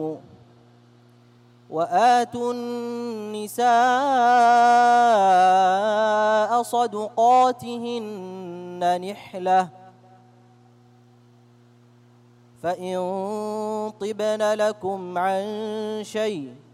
وآتوا النساء صدقاتهن نحلة فإن طبن لكم عن شيء